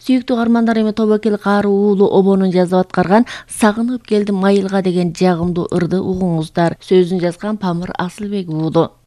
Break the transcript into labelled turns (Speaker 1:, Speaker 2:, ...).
Speaker 1: Сүйүктүү каармандар эми Тобокел Кары уулу обонун жазып аткарган "Сагынып келдим айылга" деген жагымдуу ырды угуңуздар. Сөзүн жазган Памыр Асылбек уулу.